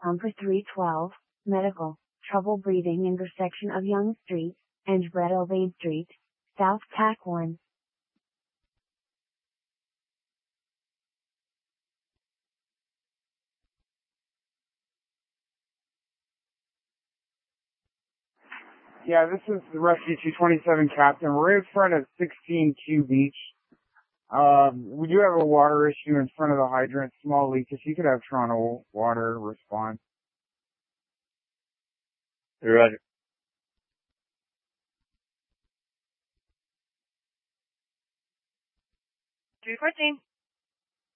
Pump for 312, medical, trouble breathing intersection of Young Street and Bread Lane Street, South Tack 1. Yeah, this is the Rescue 227 captain. We're in front of 16Q Beach. We do have a water issue in front of the hydrant, small leak. If you could have Toronto Water respond. Roger. 314.